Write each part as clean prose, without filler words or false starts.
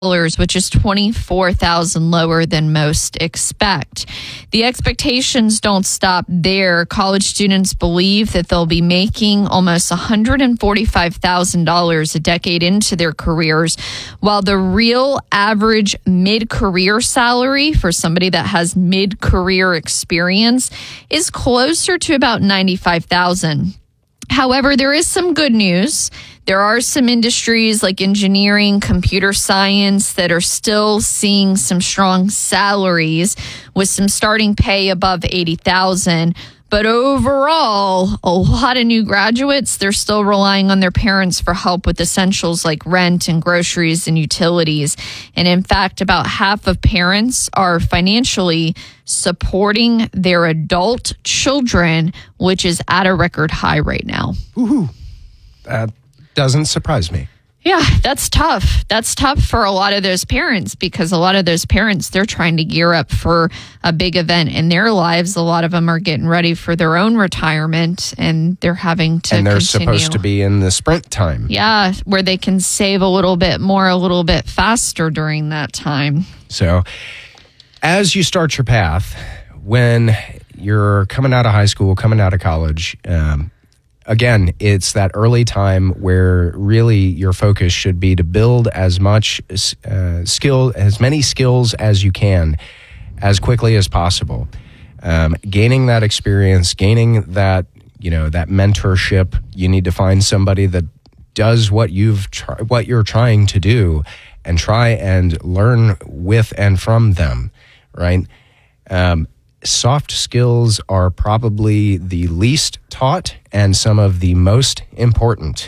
which is $24,000 lower than most expect. The expectations don't stop there. College students believe that they'll be making almost $145,000 a decade into their careers, while the real average mid-career salary for somebody that has mid-career experience is closer to about $95,000. However, there is some good news. There are some industries like engineering, computer science that are still seeing some strong salaries with some starting pay above $80,000. But overall, a lot of new graduates, they're still relying on their parents for help with essentials like rent and groceries and utilities. And in fact, about half of parents are financially supporting their adult children, which is at a record high right now. Woohoo. That doesn't surprise me. Yeah, that's tough. That's tough for a lot of those parents because a lot of those parents, they're trying to gear up for a big event in their lives. A lot of them are getting ready for their own retirement and they're having to And they're continue. supposed to be in the sprint time. Yeah, where they can save a little bit more, a little bit faster during that time. So as you start your path, when you're coming out of high school, coming out of college, again, it's that early time where really your focus should be to build as much as many skills as you can as quickly as possible. Gaining that experience, gaining that, that mentorship. You need to find somebody that does what you're trying to do and try and learn with and from them, right? Soft skills are probably the least taught and some of the most important.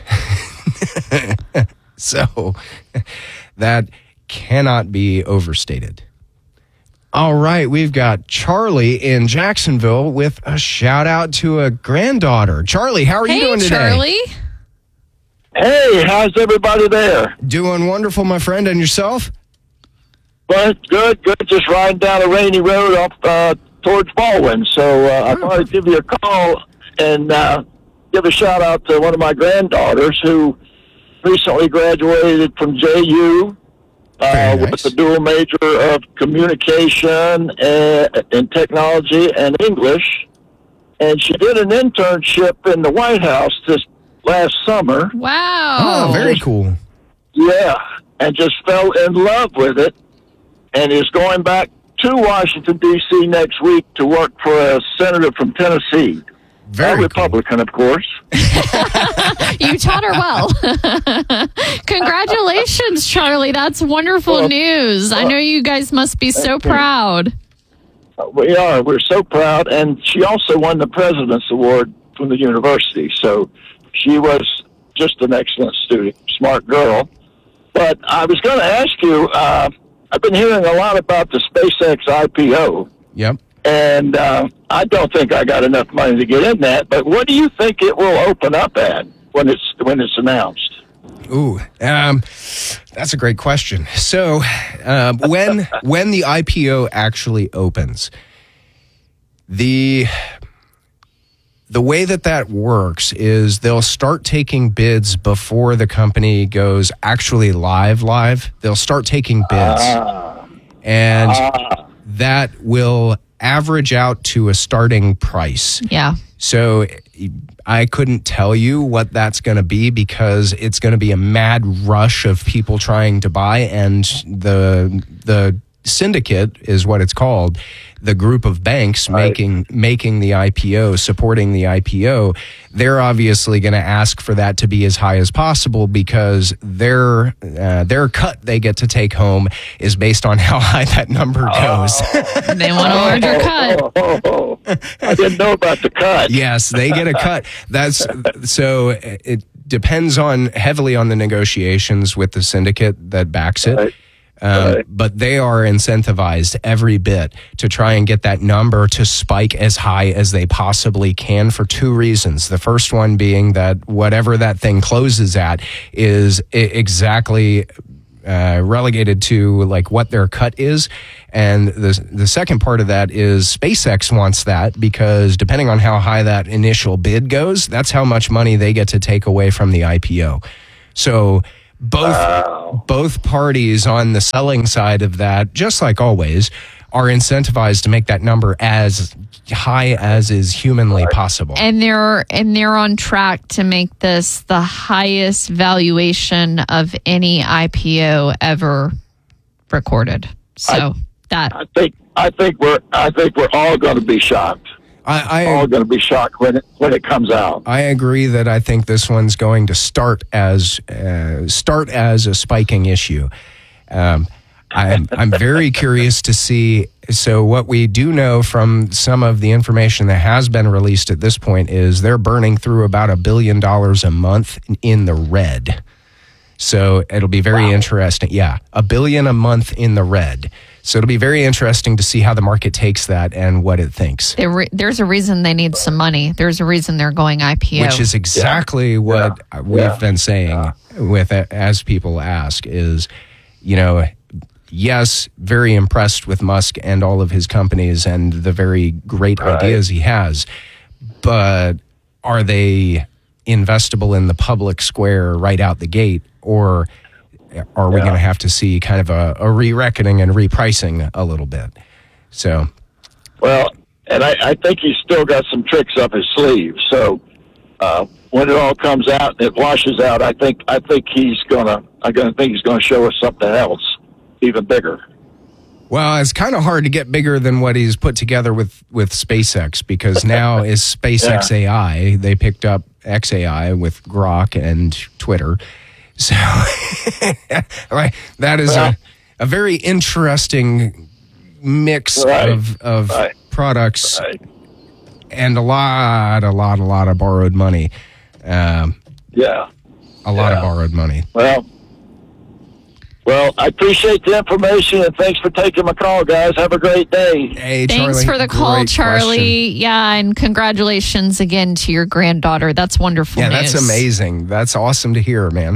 So that cannot be overstated. All right, we've got Charlie in Jacksonville with a shout out to a granddaughter. Charlie, how are you doing today? Hey, Charlie. Hey, how's everybody there? Doing wonderful, my friend, and yourself? Well, good. Just riding down a rainy road up towards Baldwin. So I thought I'd give you a call and give a shout out to one of my granddaughters who recently graduated from JU with a dual major of communication and technology and English. And she did an internship in the White House this last summer. Wow. Oh, very cool. Yeah, and just fell in love with it and is going back to Washington, D.C. next week to work for a senator from Tennessee. Very a Republican, of course. You taught her well. Congratulations, Charlie. That's wonderful news. I know you guys must be so proud. We are. We're so proud. And she also won the President's Award from the university. So she was just an excellent student, smart girl. But I was going to ask you, I've been hearing a lot about the SpaceX IPO. Yep. And I don't think I got enough money to get in that. But what do you think it will open up at when it's announced? Ooh, that's a great question. So when the IPO actually opens, the way that works is they'll start taking bids before the company goes actually live. They'll start taking bids. And that will average out to a starting price. Yeah. So I couldn't tell you what that's going to be because it's going to be a mad rush of people trying to buy, and the syndicate is what it's called, the group of banks making the IPO, supporting the IPO. They're obviously going to ask for that to be as high as possible because their cut they get to take home is based on how high that number goes. They want a larger cut. I didn't know about the cut. Yes, they get a cut. So it depends heavily on the negotiations with the syndicate that backs it. Right. But they are incentivized every bit to try and get that number to spike as high as they possibly can for two reasons. The first one being that whatever that thing closes at is exactly relegated to like what their cut is. And the second part of that is SpaceX wants that because depending on how high that initial bid goes, that's how much money they get to take away from the IPO. So both parties on the selling side of that, just like always, are incentivized to make that number as high as is humanly possible. And they're on track to make this the highest valuation of any IPO ever recorded. So I think we're all going to be shocked. All going to be shocked when it comes out. I agree that I think this one's going to start as a spiking issue. I'm very curious to see. So what we do know from some of the information that has been released at this point is they're burning through about $1 billion a month in the red. So it'll be very interesting. Yeah, $1 billion a month in the red. So it'll be very interesting to see how the market takes that and what it thinks. There's a reason they need some money. There's a reason they're going IPO. Which is exactly what we've been saying with as people ask is, yes, very impressed with Musk and all of his companies and the very great ideas he has. But are they investable in the public square right out the gate? Or are we going to have to see kind of a re-reckoning and repricing a little bit? So, well, and I think he's still got some tricks up his sleeve. So when it all comes out and it washes out, I think he's gonna show us something else even bigger. Well, it's kind of hard to get bigger than what he's put together with SpaceX, because now is SpaceX AI. They picked up XAI with Grok and Twitter. So right, that is a very interesting mix of products and a lot of borrowed money. A lot of borrowed money. Well, I appreciate the information, and thanks for taking my call, guys. Have a great day. Hey, thanks Charlie. for the call, Great Charlie. question. Yeah, and congratulations again to your granddaughter. That's wonderful news. Yeah, that's amazing. That's awesome to hear, man.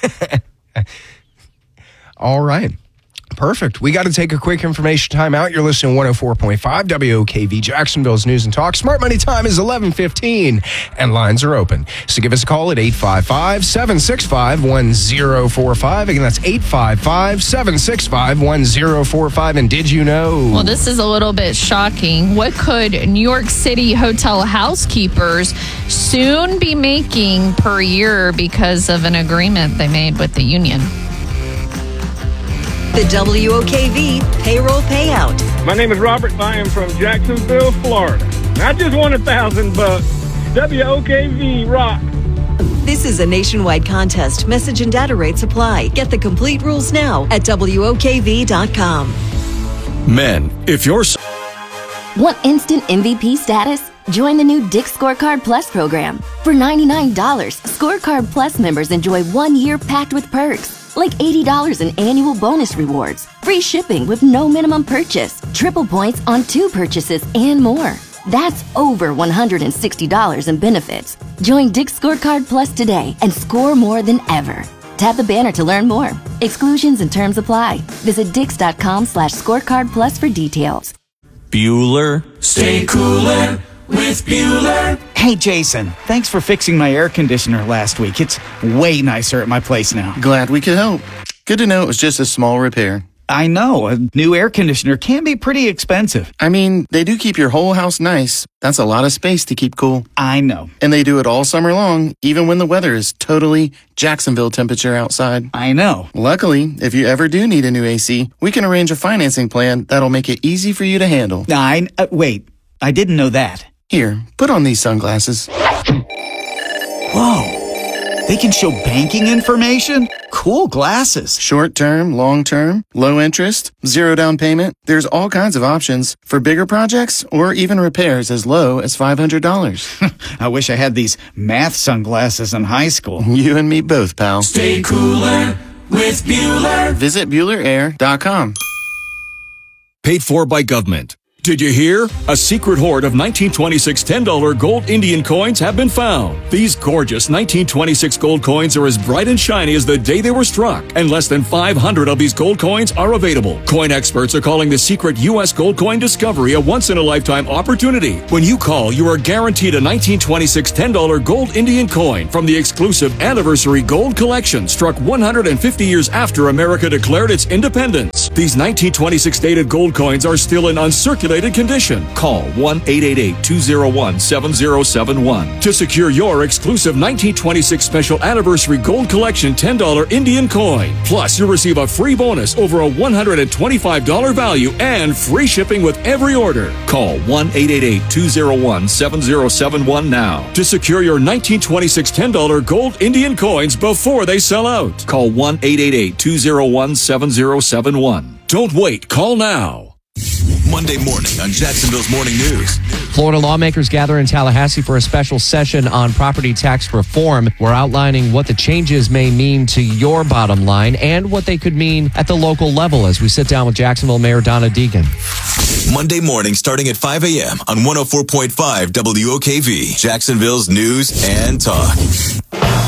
All right. Perfect. We got to take a quick information time out. You're listening to 104.5 WOKV, Jacksonville's News and Talk. Smart Money time is 11:15, and lines are open. So give us a call at 855-765-1045. Again, that's 855-765-1045. And did you know? Well, this is a little bit shocking. What could New York City hotel housekeepers soon be making per year because of an agreement they made with the union? The WOKV payroll payout. My name is Robert. I am from Jacksonville, Florida. I just won $1,000. WOKV rock. This is a nationwide contest. Message and data rates apply. Get the complete rules now at WOKV.com. Men, if you're... Want instant MVP status? Join the new Dick's Scorecard Plus program. For $99, Scorecard Plus members enjoy 1 year packed with perks, like $80 in annual bonus rewards, free shipping with no minimum purchase, triple points on 2 purchases, and more. That's over $160 in benefits. Join Dick's Scorecard Plus today and score more than ever. Tap the banner to learn more. Exclusions and terms apply. Visit Dix.com/scorecard plus for details. Bueller. Stay cooler with Bueller. Hey, Jason, thanks for fixing my air conditioner last week. It's way nicer at my place now. Glad we could help. Good to know it was just a small repair. I know. A new air conditioner can be pretty expensive. I mean, they do keep your whole house nice. That's a lot of space to keep cool. I know. And they do it all summer long, even when the weather is totally Jacksonville temperature outside. I know. Luckily, if you ever do need a new AC, we can arrange a financing plan that'll make it easy for you to handle. Wait, I didn't know that. Here, put on these sunglasses. Whoa. They can show banking information? Cool glasses. Short term, long term, low interest, 0 down payment. There's all kinds of options for bigger projects or even repairs as low as $500. I wish I had these math sunglasses in high school. You and me both, pal. Stay cooler with Bueller. Visit BuellerAir.com. Paid for by government. Did you hear? A secret hoard of 1926 $10 gold Indian coins have been found. These gorgeous 1926 gold coins are as bright and shiny as the day they were struck, and less than 500 of these gold coins are available. Coin experts are calling the secret U.S. gold coin discovery a once-in-a-lifetime opportunity. When you call, you are guaranteed a 1926 $10 gold Indian coin from the exclusive Anniversary Gold Collection, struck 150 years after America declared its independence. These 1926 dated gold coins are still in uncirculated condition. Call 1-888-201-7071 to secure your exclusive 1926 Special Anniversary Gold Collection $10 Indian coin. Plus, you'll receive a free bonus over a $125 value and free shipping with every order. Call 1-888-201-7071 now to secure your 1926 $10 gold Indian coins before they sell out. Call 1-888-201-7071. Don't wait. Call now. Monday morning on Jacksonville's Morning News. Florida lawmakers gather in Tallahassee for a special session on property tax reform. We're outlining what the changes may mean to your bottom line and what they could mean at the local level as we sit down with Jacksonville Mayor Donna Deegan. Monday morning starting at 5 a.m. on 104.5 WOKV, Jacksonville's News and Talk.